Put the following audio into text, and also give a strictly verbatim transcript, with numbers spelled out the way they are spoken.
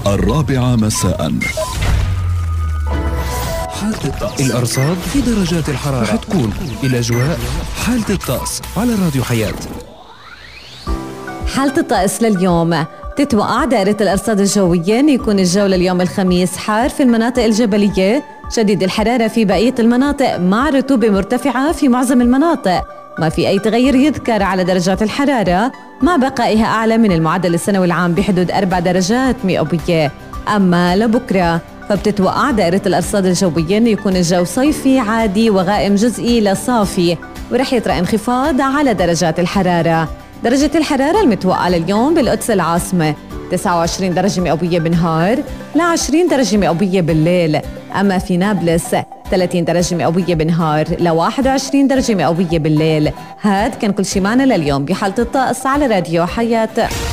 الرابعة مساء. حالة الطقس. الأرصاد في درجات الحرارة رح تكون الأجواء حالة الطقس على راديو حياة. حالة الطقس لليوم تتوقع دائرة الأرصاد الجوية أن يكون الجو لليوم الخميس حار في المناطق الجبلية، شديد الحرارة في بقية المناطق مع رطوبة مرتفعة في معظم المناطق. ما في أي تغير يذكر على درجات الحرارة مع بقائها أعلى من المعدل السنوي العام بحدود أربع درجات مئوية. أما لبكرة فبتتوقع دائرة الأرصاد الجوية أن يكون الجو صيفي عادي وغائم جزئي لصافي، ورح يطرأ انخفاض على درجات الحرارة. درجة الحرارة المتوقعة لليوم بالقدس العاصمة تسعة وعشرين درجة مئوية بالنهار ل عشرين درجة مئوية بالليل. أما في نابلس ثلاثين درجة مئوية بالنهار ل واحد وعشرين درجة مئوية بالليل. هاد كان كل شي معنا لليوم بحالة الطقس على راديو حياة.